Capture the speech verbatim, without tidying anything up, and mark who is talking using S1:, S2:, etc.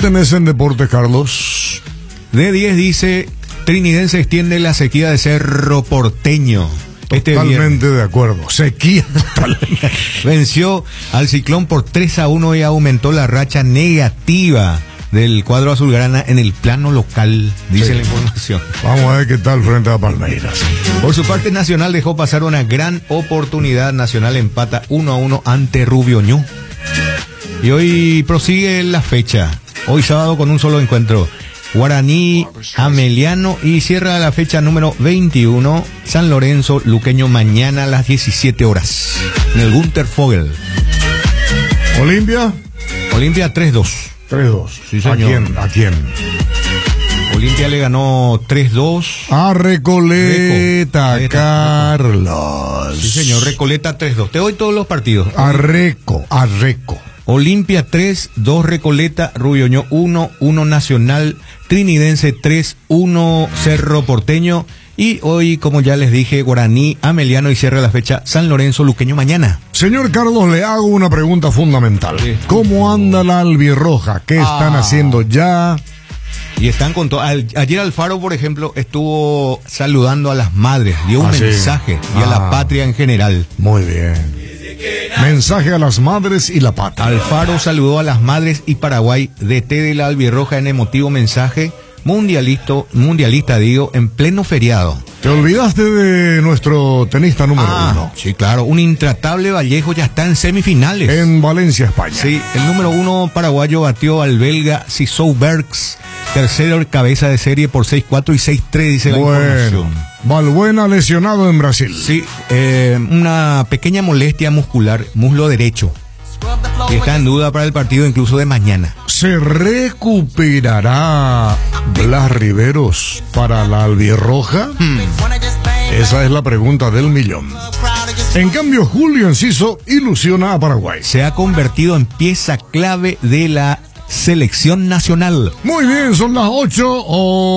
S1: tenés en deporte, Carlos?
S2: D diez dice, Trinidense extiende la sequía de Cerro Porteño. Este
S1: Totalmente de acuerdo. Sequía total.
S2: Venció al Ciclón por tres a uno y aumentó la racha negativa del cuadro azulgrana en el plano local, dice sí. la información.
S1: Vamos a ver qué tal frente a Palmeiras.
S2: Por su parte, Nacional dejó pasar una gran oportunidad. Nacional empata uno a uno ante Rubio Ñu. Y hoy prosigue la fecha. Hoy sábado con un solo encuentro. Guaraní, Ameliano, y cierra la fecha número veintiuno, San Lorenzo, Luqueño, mañana a las diecisiete horas, en el Gunter Fogel.
S1: ¿Olimpia?
S2: Olimpia tres dos.
S1: tres dos.
S2: Sí, señor.
S1: ¿A quién? ¿A quién?
S2: Olimpia le ganó tres dos.
S1: A Recoleta, Reco. Carlos.
S2: Sí, señor, Recoleta tres dos. Te doy todos los partidos.
S1: A Reco, a Reco.
S2: Olimpia tres, dos Recoleta, Rubio Ñu uno, uno Nacional, Trinidense tres, uno Cerro Porteño, y hoy, como ya les dije, Guaraní, Ameliano, y cierra la fecha San Lorenzo, Luqueño mañana.
S1: Señor Carlos, le hago una pregunta fundamental. Sí. ¿Cómo anda la albirroja? ¿Qué ah. están haciendo ya?
S2: Y están con todo. Ayer Alfaro, por ejemplo, estuvo saludando a las madres, dio un ah, mensaje sí. y a ah. la patria en general.
S1: Muy bien. Mensaje a las madres y la patria.
S2: Alfaro saludó a las madres y Paraguay, D T de la albirroja, en emotivo mensaje mundialista, mundialista digo, en pleno feriado.
S1: Te olvidaste de nuestro tenista número
S2: ah,
S1: uno.
S2: Sí, claro, un intratable Vallejo ya está en semifinales.
S1: En Valencia, España.
S2: Sí, el número uno paraguayo batió al belga Sissou Bergs, tercero cabeza de serie por seis cuatro y seis tres, dice la
S1: bueno.
S2: información.
S1: Valbuena lesionado en Brasil.
S2: Sí, eh, una pequeña molestia muscular, muslo derecho, que está en duda para el partido incluso de mañana.
S1: ¿Se recuperará Blas Riveros para la albirroja? Hmm. Esa es la pregunta del millón. En cambio, Julio Enciso ilusiona a Paraguay.
S2: Se ha convertido en pieza clave de la selección nacional.
S1: Muy bien, son las ocho o...